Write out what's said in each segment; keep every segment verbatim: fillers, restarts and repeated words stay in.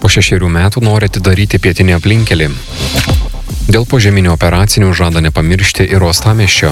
po šešerių metų nori atidaryti pietinį aplinkelį. Dėl požeminių operacinių žada nepamiršti ir uostamiesčio.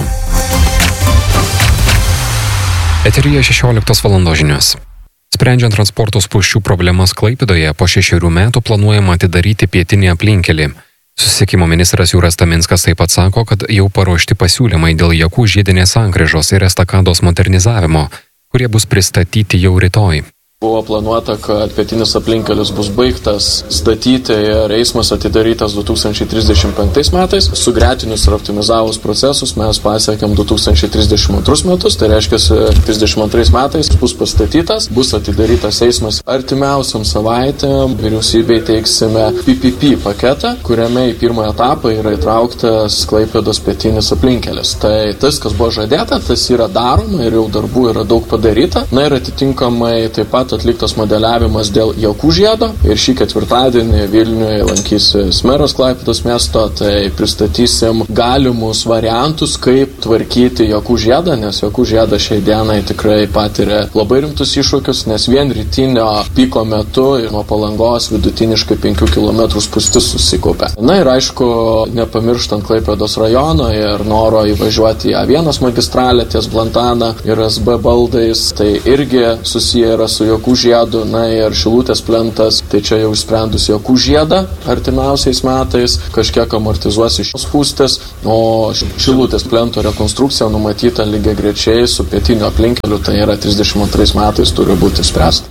Eteryje šešioliktos valandos žinios. Sprendžiant transporto spūsčių problemas Klaipėdoje, po šešerių metų planuojama atidaryti pietinį aplinkelį. Susisiekimo ministras Jūras Taminskas taip pat sako, kad jau paruošti pasiūlymai dėl Jakų žiedinės sankryžos ir estakados modernizavimo, kurie bus pristatyti jau rytoj. Buvo planuota, kad pietinis aplinkelis bus baigtas statyti ir eismas atidarytas du tūkstančiai trisdešimt penktais metais. Sugretinus ir optimizavus procesus mes pasiekėm du tūkstančiai trisdešimt antrus metus, tai reiškia, trisdešimt antrais metais bus pastatytas, bus atidarytas eismas. Artimiausiam savaitėm vyriausybei teiksime P P P paketą, kuriame į pirmą etapą yra įtrauktas Klaipėdos pietinis aplinkelis. Tai tas, kas buvo žadėta, tas yra daroma ir jau darbų yra daug padaryta. Na ir atitinkamai taip pat atliktas modeliavimas dėl Jakų žiedo ir šį ketvirtadienį Vilniuje lankysis meras Klaipėdos miesto, tai pristatysim galimus variantus, kaip tvarkyti Jakų žiedą, nes Jakų žiedas šiai dienai tikrai patiria labai rimtus iššūkius, nes vien rytinio piko metu ir nuo Palangos vidutiniškai penkių kilometrų spūstis susikaupia. Na ir aišku, nepamirštant Klaipėdos rajono ir noro įvažiuoti į A vienas magistralę ties Blantaną ir S B baldais, tai irgi susiję yra su Jakų žiedu, na ir Šilutės plentas, tai čia jau išsprendus Jakų žiedą artimiausiais metais, kažkiek amortizuos iš spūstis, o Šilutės plento rekonstrukcija numatyta lygiagrečiai su pietiniu aplinkeliu, tai yra trisdešimt antrais metais turi būti spręsta.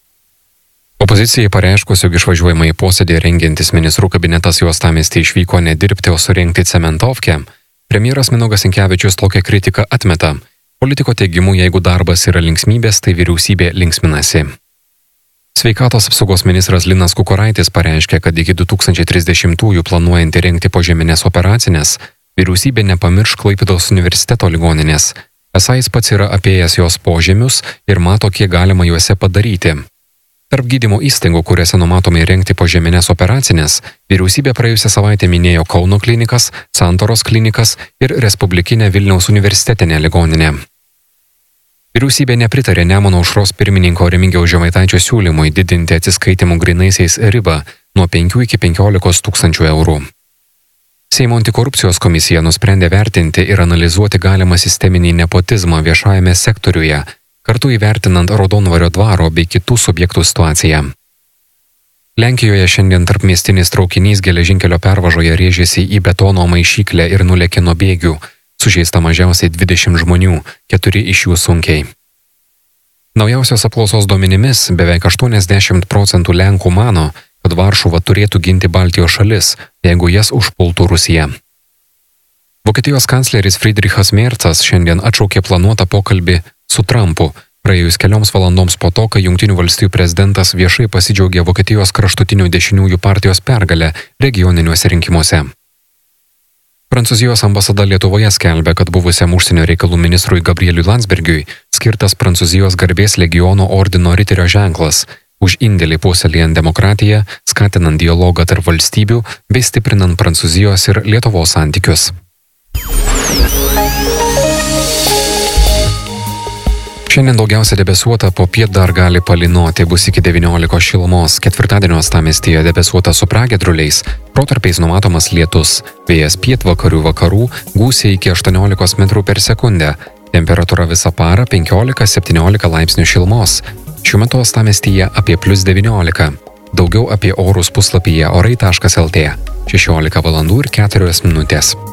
Opozicijai pareiškus, jog išvažiuojama į posėdį rengiantis ministrų kabinetas į uostamiestį išvyko nedirbti, o surengti cementovkę, premjeras Mindaugas Sinkevičius tokią kritiką atmeta. Politiko teigimu, jeigu darbas yra linksmybės, tai vyriausybė linksminasi. Sveikatos apsaugos ministras Linas Kukuraitis pareiškė, kad iki du tūkstančiai trisdešimtųjų planuojant įrengti požeminės operacinės, vyriausybė nepamirš Klaipėdos universiteto ligoninės. Esą jis pats yra apėjęs jos požemius ir mato, kiek galima juose padaryti. Tarp gydymo įstaigų, kuriuose numatoma įrengti požeminės operacinės, vyriausybė praėjusią savaitę minėjo Kauno klinikas, Santaros klinikas ir Respublikinę Vilniaus universitetinę ligoninę. Vyriausybė nepritarė Nemuno aušros pirmininko Remigijaus Žemaitaičio siūlymui didinti atsiskaitimų grynaisiais ribą nuo penkių iki penkiolikos tūkstančių eurų. Seimo antikorupcijos komisija nusprendė vertinti ir analizuoti galimą sisteminį nepotizmą viešajame sektoriuje, kartu įvertinant Raudondvario dvaro bei kitų subjektų situaciją. Lenkijoje šiandien tarpmiestinis traukinys geležinkelio pervažoje rėžėsi į betono maišyklę ir nulėkė nuo bėgių, sužeista mažiausiai dvidešimt žmonių, keturi iš jų sunkiai. Naujausios apklausos duomenimis beveik aštuoniasdešimt procentų Lenkų mano, kad Varšuva turėtų ginti Baltijos šalis, jeigu jas užpultų Rusija. Vokietijos kancleris Friedrichas Merzas šiandien atšaukė planuotą pokalbį su Trumpu, praėjus kelioms valandoms po to, kai Jungtinių valstijų prezidentas viešai pasidžiaugė Vokietijos kraštutinių dešiniųjų partijos pergalę regioniniuose rinkimuose. Prancūzijos ambasada Lietuvoje skelbia, kad buvusiam užsienio reikalų ministrui Gabrieliui Landsbergiui skirtas Prancūzijos garbės legiono ordino riterio ženklas už indėlį puoselėjant demokratiją, skatinant dialogą tarp valstybių bei stiprinant Prancūzijos ir Lietuvos santykius. Šiandien daugiausia debesuota, popiet dar gali palynoti, bus iki devyniolikos šilumos, ketvirtadienio uostamiestyje debesuota su pragiedruliais, protarpiais numatomas lietus, vėjas pietvakarių vakarų, gūsiai iki aštuoniolikos metrų per sekundę, temperatūra visą parą penkiolika septyniolika laipsnių šilumos, šiuo metu uostamiestyje apie plius devyniolika, daugiau apie orus puslapyje orai taškas lt, šešiolika valandų ir keturios minutės.